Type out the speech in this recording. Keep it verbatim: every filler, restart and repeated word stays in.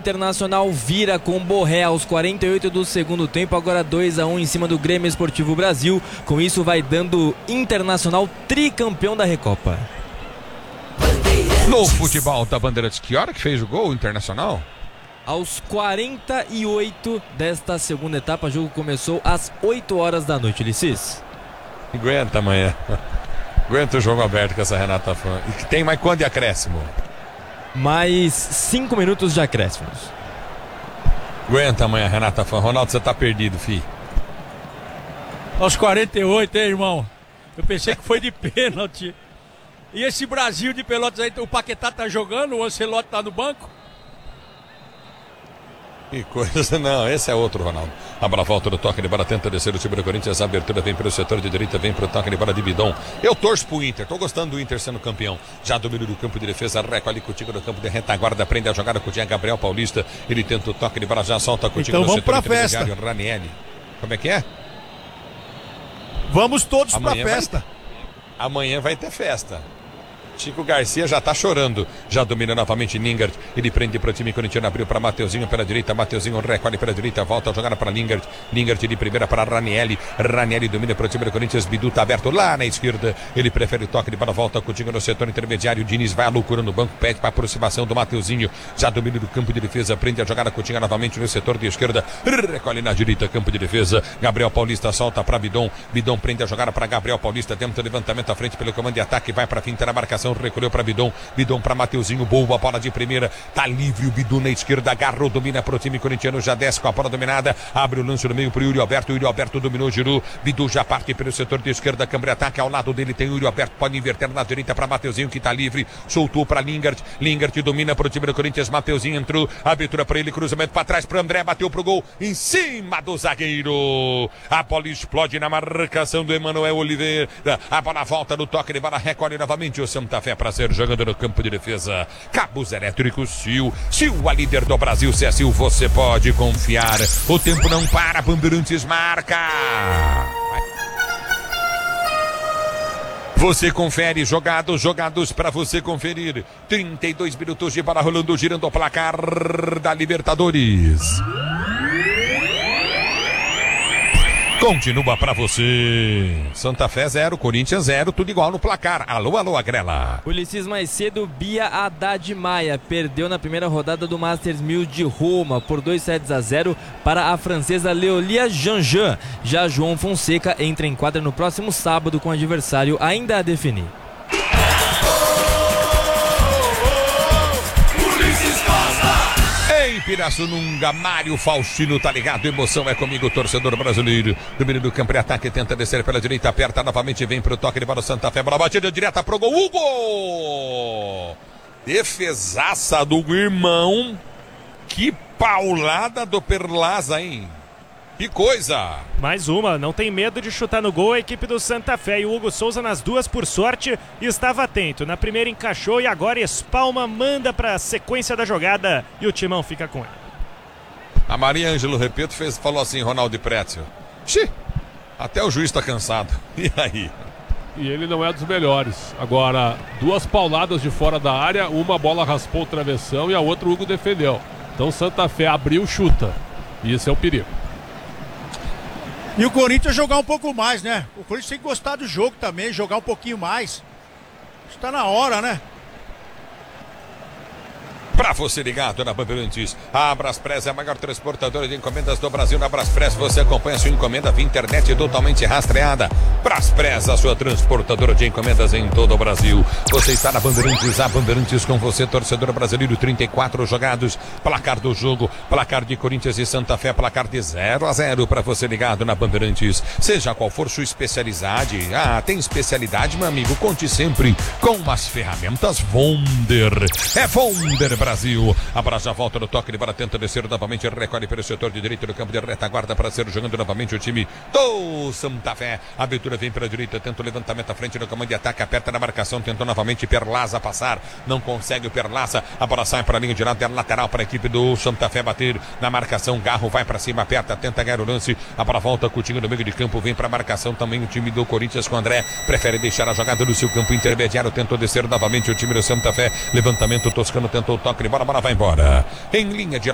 Internacional vira com Borré aos quarenta e oito do segundo tempo, agora dois a um em cima do Grêmio Esportivo Brasil. Com isso vai dando Internacional tricampeão da Recopa. No futebol da Bandeirantes, que hora que fez o gol Internacional? Aos quarenta e oito desta segunda etapa, o jogo começou às oito horas da noite, Ulisses. Aguenta amanhã. Aguenta o jogo aberto com essa Renata Fã. E que tem mais quanto de acréscimo? Mais cinco minutos de acréscimos. Aguenta amanhã, Renata Fã. Ronaldo, você tá perdido, fi. Aos quarenta e oito, hein, irmão? Eu pensei que foi de pênalti. E esse Brasil de Pelotas aí, o Paquetá tá jogando, o Ancelotti tá no banco? Que coisa, não, esse é outro, Ronaldo. Abra a volta do toque de bola, tenta descer o time do Corinthians, a abertura vem pelo setor de direita, vem pro toque de bola de Bidon. Eu torço pro Inter, tô gostando do Inter sendo campeão. Já domínio do campo de defesa, recolhe Coutinho no campo de retaguarda, prende a jogada com o Diego Gabriel Paulista. Ele tenta o toque de bola, já solta Coutinho então no setor intermediário, Ranieri. Como é que é? Vamos todos Amanhã pra festa. Vai... Amanhã vai ter festa. Chico Garcia já tá chorando. Já domina novamente Lingard. Ele prende para o time corintiano. Abriu para Mateuzinho pela direita. Mateuzinho recolhe pela direita. Volta a jogar para Lingard. Lingard de primeira para Ranieri. Ranieri domina para o time do Corinthians. Bidu tá aberto lá na esquerda. Ele prefere o toque de bola. Volta contigo no setor intermediário. Diniz vai à loucura no banco. Pede para aproximação do Mateuzinho. Já domina do campo de defesa. Prende a jogada contigo novamente no setor de esquerda. Recolhe na direita. Campo de defesa. Gabriel Paulista solta para Bidon. Bidon prende a jogada para Gabriel Paulista. Tenta o levantamento à frente pelo comando de ataque. Vai para finta na marcação. Recolheu para Bidon, Bidon para Mateuzinho, boa bola de primeira, tá livre o Bidon na esquerda, agarrou, domina para o time corintiano, já desce com a bola dominada, abre o lance no meio para o Yuri Alberto, Yuri Alberto dominou, girou, Bidon já parte pelo setor de esquerda, câmara ataque, ao lado dele tem o Yuri Alberto, pode inverter na direita para Mateuzinho que tá livre, soltou para Lingard, Lingard domina para o time do Corinthians, Mateuzinho entrou, abertura para ele, cruzamento para trás para André, bateu pro gol, em cima do zagueiro, a bola explode na marcação do Emanuel Oliveira, a bola volta no toque de bola, recolhe novamente o Santa Fé para ser jogando no campo de defesa. Cabos elétricos Sil. Sil, a líder do Brasil. Se é Sil, você pode confiar. O tempo não para. Bandeirantes marca. Você confere, jogados, jogados para você conferir. trinta e dois minutos de bola rolando, girando o placar da Libertadores. Continua pra você. Santa Fé zero, Corinthians zero, tudo igual no placar. Alô, alô, Agrela. Ulisses, mais cedo, Bia Haddad Maia perdeu na primeira rodada do Masters mil de Roma por dois sets a zero para a francesa Leolia Jean-Jean. Já João Fonseca entra em quadra no próximo sábado com o adversário ainda a definir. Em Pirassununga, Mário Faustino tá ligado, emoção é comigo, torcedor brasileiro. Domínio do campo de ataque, tenta descer pela direita, aperta novamente, vem pro toque de bola Santa Fé, bola batida direta pro gol, Hugo! Defesaça do irmão, que paulada do Perlaza, hein? Que coisa! Mais uma, não tem medo de chutar no gol a equipe do Santa Fé. E o Hugo Souza nas duas, por sorte, estava atento. Na primeira encaixou e agora espalma, manda para a sequência da jogada e o timão fica com ele. A Maria Ângelo Repeto fez, falou assim, Ronaldo Prétio. Xi, até o juiz está cansado. E aí? E ele não é dos melhores. Agora, duas pauladas de fora da área, uma bola raspou o travessão e a outra o Hugo defendeu. Então Santa Fé abriu, chuta. E esse é o perigo. E o Corinthians jogar um pouco mais, né? O Corinthians tem que gostar do jogo também, jogar um pouquinho mais. Está na hora, né? Pra você ligado na Bandeirantes, a Braspress é a maior transportadora de encomendas do Brasil. Na Braspress você acompanha sua encomenda via internet totalmente rastreada. Braspress, a sua transportadora de encomendas em todo o Brasil. Você está na Bandeirantes, a Bandeirantes com você, torcedor brasileiro. Trinta e quatro jogados, placar do jogo, placar de Corinthians e Santa Fé, placar de zero a zero para você ligado na Bandeirantes. Seja qual for sua especialidade, ah, tem especialidade, meu amigo, conte sempre com as ferramentas Wonder. É Wonder Brasil. Abraça a volta no toque de bola, tenta descer novamente, recolhe pelo setor de direita do campo de retaguarda para ser jogando novamente o time do Santa Fé. A abertura vem pela direita, tenta o levantamento à frente no comando de ataque, aperta na marcação, tentou novamente Perlaza passar, não consegue o Perlaza, a bola sai para a linha de lado, é lateral para a equipe do Santa Fé bater na marcação, Garro vai para cima, aperta, tenta ganhar o lance, a bola volta, Coutinho no meio de campo, vem para a marcação também o time do Corinthians com o André, prefere deixar a jogada no seu campo intermediário, tentou descer novamente o time do Santa Fé, levantamento, Toscano tentou o toque de bola, a bola vai embora. Em linha de